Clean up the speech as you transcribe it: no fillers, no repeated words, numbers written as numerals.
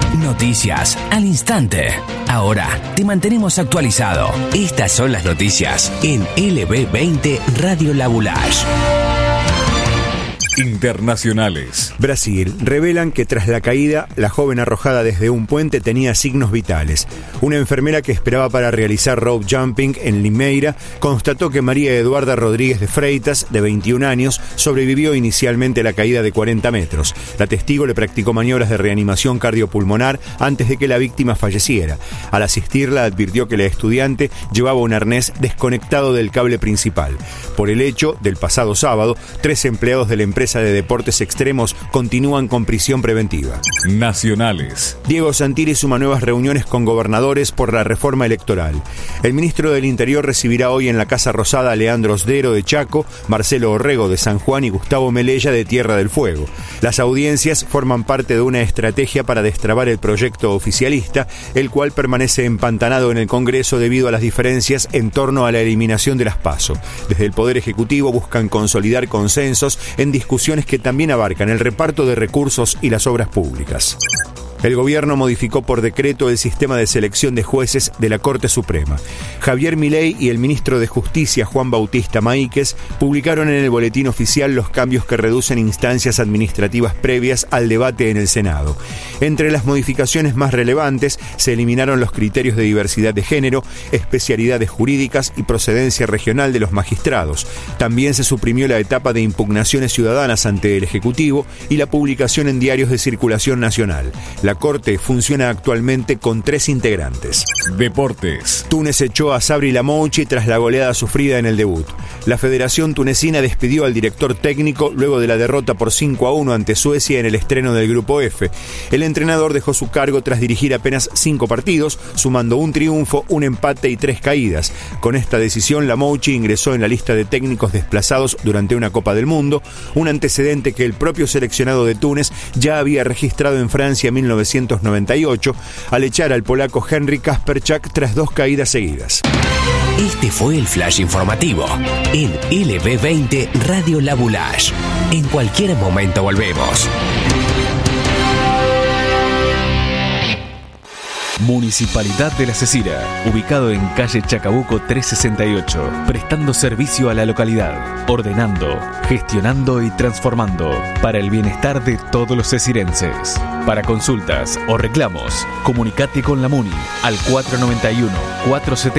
Noticias al instante. Ahora te mantenemos actualizado. Estas son las noticias en LB20 Radio La Boulage. Internacionales. Brasil. Revelan que tras la caída, la joven arrojada desde un puente tenía signos vitales. Una enfermera que esperaba para realizar rope jumping en Limeira constató que María Eduarda Rodríguez de Freitas, de 21 años, sobrevivió inicialmente a la caída de 40 metros. La testigo le practicó maniobras de reanimación cardiopulmonar antes de que la víctima falleciera. Al asistirla, advirtió que la estudiante llevaba un arnés desconectado del cable principal. Por el hecho del pasado sábado, 3 empleados de la empresa de deportes extremos continúan con prisión preventiva. Nacionales. Diego Santilli suma nuevas reuniones con gobernadores por la reforma electoral. El ministro del Interior recibirá hoy en la Casa Rosada a Leandro Osdero de Chaco, Marcelo Orrego de San Juan y Gustavo Melella de Tierra del Fuego. Las audiencias forman parte de una estrategia para destrabar el proyecto oficialista, el cual permanece empantanado en el Congreso debido a las diferencias en torno a la eliminación de las PASO. Desde el Poder Ejecutivo buscan consolidar consensos en discusiones que también abarcan el reparto de recursos y las obras públicas. El gobierno modificó por decreto el sistema de selección de jueces de la Corte Suprema. Javier Milei y el ministro de Justicia, Juan Bautista Maíquez, publicaron en el boletín oficial los cambios que reducen instancias administrativas previas al debate en el Senado. Entre las modificaciones más relevantes, se eliminaron los criterios de diversidad de género, especialidades jurídicas y procedencia regional de los magistrados. También se suprimió la etapa de impugnaciones ciudadanas ante el Ejecutivo y la publicación en diarios de circulación nacional. La Corte funciona actualmente con 3 integrantes. Deportes. Túnez echó a Sabri Lamouchi tras la goleada sufrida en el debut. La Federación Tunecina despidió al director técnico luego de la derrota por 5-1 ante Suecia en el estreno del Grupo F. El entrenador dejó su cargo tras dirigir apenas 5 partidos, sumando un triunfo, un empate y 3 caídas. Con esta decisión, Lamouchi ingresó en la lista de técnicos desplazados durante una Copa del Mundo, un antecedente que el propio seleccionado de Túnez ya había registrado en Francia en 1998 al echar al polaco Henry Kasperczak tras 2 caídas seguidas. Este fue el flash informativo en LB20 Radio La Boulage. En cualquier momento volvemos. Municipalidad de La Cecira, ubicado en calle Chacabuco 368, prestando servicio a la localidad, ordenando, gestionando y transformando para el bienestar de todos los cecirenses. Para consultas o reclamos, comunicate con la MUNI al 491 470